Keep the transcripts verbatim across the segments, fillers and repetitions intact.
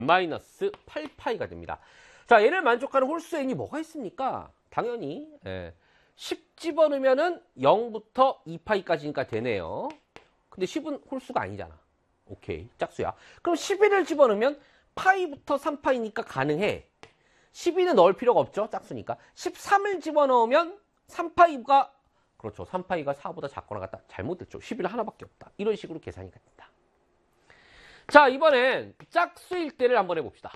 마이너스 팔 파이가 됩니다. 자, 얘를 만족하는 홀수 n이 뭐가 있습니까? 당연히 예, 십 집어넣으면은 영부터 이 파이까지니까 되네요. 근데 십은 홀수가 아니잖아. 오케이, 짝수야. 그럼 십일을 집어넣으면 파이부터 삼 파이니까 가능해. 십이는 넣을 필요가 없죠, 짝수니까. 십삼을 집어넣으면 삼 파이가, 그렇죠, 삼 파이가 사보다 작거나 같다. 잘못됐죠. 십일 하나밖에 없다. 이런 식으로 계산이 됩니다. 자, 이번엔 짝수일 때를 한번 해봅시다.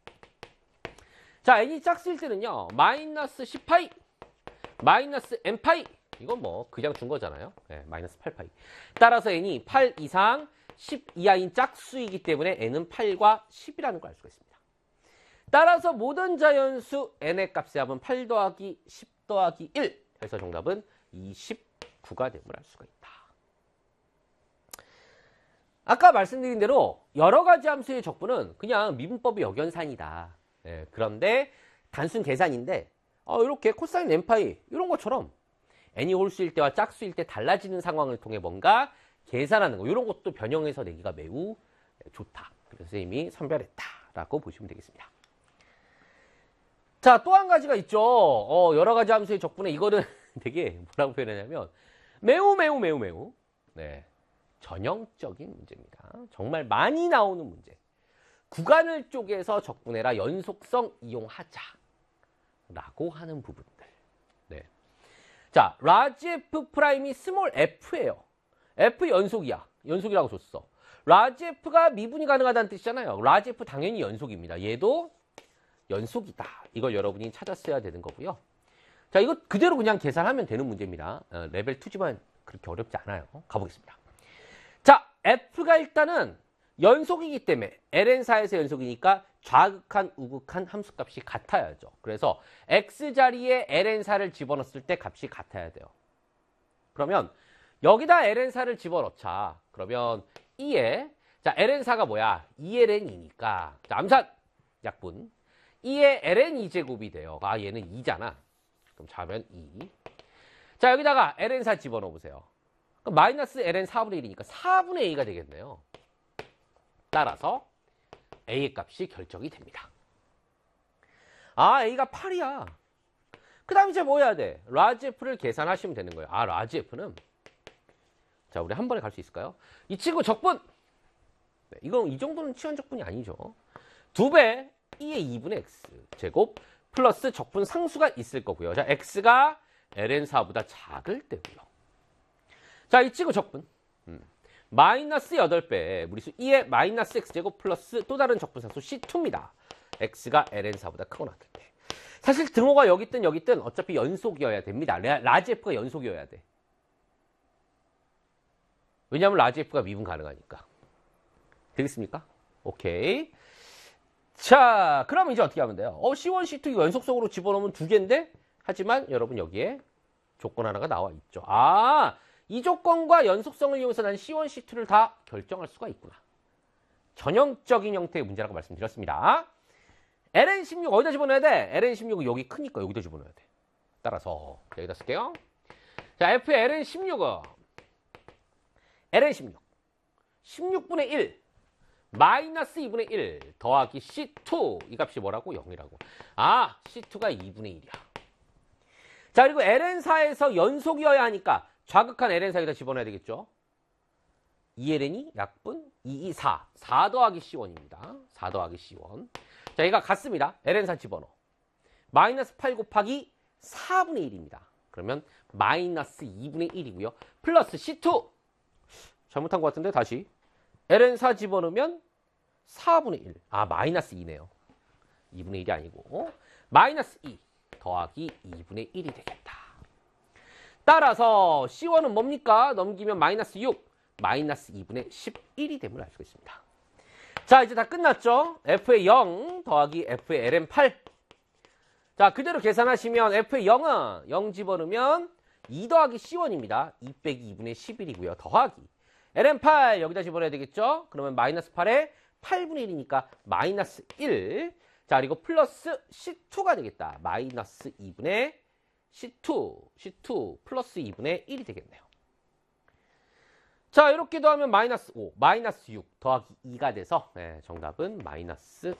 자, n이 짝수일 때는요, 마이너스 십 파이, 마이너스 n 파이, 이건 뭐 그냥 준 거잖아요. 네, 마이너스 팔 파이. 따라서 n이 팔 이상 십 이하인 짝수이기 때문에 n은 팔과 십이라는 걸 알 수가 있습니다. 따라서 모든 자연수 n의 값의 합은 팔 더하기 십 더하기 일 해서 정답은 이십구가 됨을 알 수가 있다. 아까 말씀드린 대로 여러 가지 함수의 적분은 그냥 미분법의 역연산이다. 네, 그런데 단순 계산인데 어, 이렇게 코사인 n파이 이런 것처럼 n이 홀수일 때와 짝수일 때 달라지는 상황을 통해 뭔가 계산하는 거, 이런 것도 변형해서 내기가 매우 좋다. 그래서 선생님이 선별했다라고 보시면 되겠습니다. 자, 또 한 가지가 있죠. 어, 여러 가지 함수의 적분에 이거는 되게 뭐라고 표현하냐면 매우 매우 매우 매우 네, 전형적인 문제입니다. 정말 많이 나오는 문제. 구간을 쪼개서 적분해라, 연속성 이용하자라고 하는 부분들. 네. 자, 라지 F 프라임이 스몰 f예요. F 연속이야. 연속이라고 줬어. 라지 F가 미분이 가능하다는 뜻이잖아요. 라지 F 당연히 연속입니다. 얘도 연속이다. 이걸 여러분이 찾았어야 되는 거고요. 자, 이거 그대로 그냥 계산하면 되는 문제입니다. 어, 레벨 이지만 그렇게 어렵지 않아요. 가보겠습니다. 자, F가 일단은 연속이기 때문에 엘엔사에서 연속이니까 좌극한, 우극한 함수값이 같아야죠. 그래서 X자리에 엘엔사를 집어넣었을 때 값이 같아야 돼요. 그러면 여기다 엘엔사를 집어넣자. 그러면 이에, 자, 엘엔사가 뭐야? 이 엘엔이니까. 자, 암산, 약분. 이에 엘엔 이 제곱이 돼요. 아, 얘는 이잖아. 그럼 좌변 이. 자, 여기다가 엘엔사 집어넣어 보세요. 그럼 마이너스 엘엔 사분의 일이니까 사분의 A가 되겠네요. 따라서 A의 값이 결정이 됩니다. 아, A가 팔이야. 그 다음 이제 뭐 해야 돼? 라지 F를 계산하시면 되는 거예요. 아, 라지 F는, 자, 우리 한 번에 갈 수 있을까요? 이 친구 적분! 네, 이건 이 정도는 치환 적분이 아니죠. 두 배 이의 이분의 X 제곱 플러스 적분 상수가 있을 거고요. 자, X가 엘엔사보다 작을 때고요. 자, 이 친구 적분. 음. 마이너스 여덟 배 무리수 이의 마이너스 X제곱 플러스 또 다른 적분 상수 씨 투입니다. X가 엘엔사보다 크거나 같을 때. 사실 등호가 여기 있든 여기 있든 어차피 연속이어야 됩니다. 라지 F가 연속이어야 돼. 왜냐하면 라지 F가 미분 가능하니까. 되겠습니까? 오케이. 자, 그러면 이제 어떻게 하면 돼요? 어, 씨 원, 씨 투 이거 연속성으로 집어넣으면 두 개인데? 하지만 여러분 여기에 조건 하나가 나와 있죠. 아, 이 조건과 연속성을 이용해서 난 씨 원, 씨 투를 다 결정할 수가 있구나. 전형적인 형태의 문제라고 말씀드렸습니다. 엘엔 십육 어디다 집어넣어야 돼? 엘엔 십육은 여기 크니까 여기다 집어넣어야 돼. 따라서 여기다 쓸게요. 자, F의 엘엔 십육은 엘엔 십육 십육분의 일 마이너스 이분의 일 더하기 씨 투 이 값이 뭐라고? 영이라고. 아, 씨 투가 이분의 일이야. 자, 그리고 엘엔사에서 연속이어야 하니까 좌극한 엘엔사 여기다 집어넣어야 되겠죠. 이 엘엔이 약분 이, 이, 사. 사 더하기 씨 원입니다. 사 더하기 씨 원. 자, 얘가 같습니다. 엘엔사 집어넣어. 마이너스 팔 곱하기 사분의 일입니다. 그러면 마이너스 이분의 일이고요. 플러스 씨 투. 잘못한 것 같은데 다시. 엘엔사 집어넣으면 사분의 일. 아, 마이너스 이네요. 이분의 일이 아니고. 마이너스 이 더하기 이분의 일이 되겠다. 따라서 씨 원은 뭡니까? 넘기면 마이너스 육. 마이너스 이분의 십일이 됨을 알 수가 있습니다. 자, 이제 다 끝났죠? F의 영 더하기 F의 엘엔 팔. 자, 그대로 계산하시면 F의 영은 영 집어넣으면 이 더하기 씨 원입니다. 이 빼기 이분의 십일이고요. 더하기 엘엔 팔 여기다 집어넣어야 되겠죠? 그러면 마이너스 팔에 팔분의 일이니까 마이너스 일. 자, 그리고 플러스 씨 투가 되겠다. 마이너스 이분의 씨 투. 씨 투 플러스 이분의 일이 되겠네요. 자, 이렇게 더하면 마이너스 오, 마이너스 육 더하기 이가 돼서 네, 정답은 마이너스